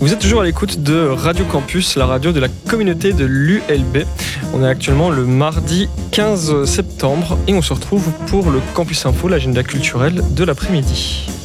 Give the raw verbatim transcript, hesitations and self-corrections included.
Vous êtes toujours à l'écoute de Radio Campus, la radio de la communauté de l'U L B. On est actuellement le mardi quinze septembre et on se retrouve pour le Campus Info, l'agenda culturel de l'après-midi.